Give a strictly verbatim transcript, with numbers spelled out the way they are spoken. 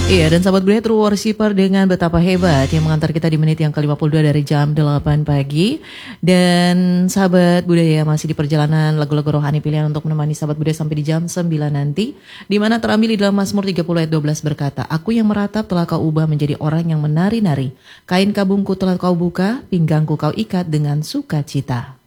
Iya, dan sahabat budaya True Worshipper dengan betapa hebat yang mengantar kita di menit yang ke lima puluh dua dari jam delapan pagi. Dan sahabat budaya masih di perjalanan lagu-lagu rohani pilihan untuk menemani sahabat budaya sampai di jam sembilan nanti. Di mana terambil di dalam Mazmur tiga puluh ayat dua belas berkata, Aku yang meratap telah kau ubah menjadi orang yang menari-nari. Kain kabungku telah kau buka, pinggangku kau ikat dengan sukacita.